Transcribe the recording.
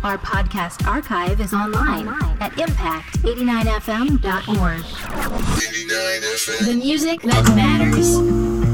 Our podcast archive is online at impact89fm.org. 89FM. The music that matters.